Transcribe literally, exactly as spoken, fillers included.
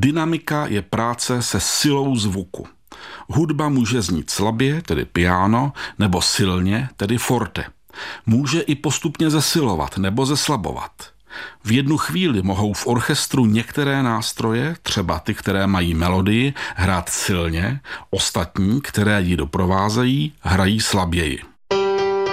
Dynamika je práce se silou zvuku. Hudba může znít slabě, tedy piano, nebo silně, tedy forte. Může i postupně zesilovat nebo zeslabovat. V jednu chvíli mohou v orchestru některé nástroje, třeba ty, které mají melodii, hrát silně, ostatní, které ji doprovázejí, hrají slaběji.